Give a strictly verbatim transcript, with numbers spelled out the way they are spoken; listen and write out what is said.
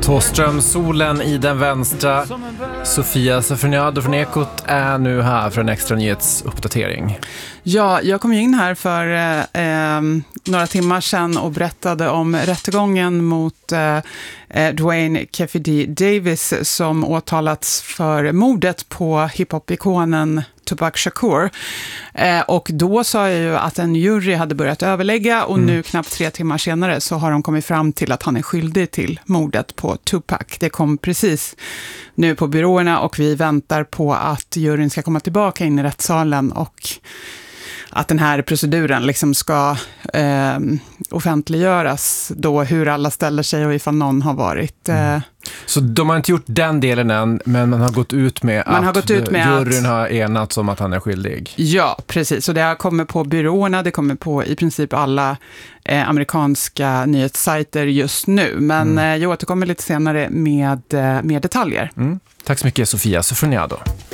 Thåström, solen i den vänstra. Sofia Safroniado från Ekot är nu här för en extra nyhetsuppdatering. Ja, jag kom in här för eh, några timmar sedan och berättade om rättegången mot eh, Dwayne Keffe Davis som åtalats för mordet på hiphop-ikonen Tupac Shakur. Eh, och då sa jag ju att en jury hade börjat överlägga och mm. nu knappt tre timmar senare så har de kommit fram till att han är skyldig till mordet på Tupac. Det kom precis nu på byråerna och vi väntar på att juryn ska komma tillbaka in i rättssalen och att den här proceduren liksom ska eh, offentliggöras då, hur alla ställer sig och ifall någon har varit... Eh, mm. Så de har inte gjort den delen än, men man har gått ut med man att har gått ut med juryn att, har enats om att han är skyldig. Ja, precis. Så det har kommit på byråerna, det kommer på i princip alla eh, amerikanska nyhetssajter just nu. Men mm. eh, jag återkommer lite senare med eh, mer detaljer. Mm. Tack så mycket, Sofia Safroniado.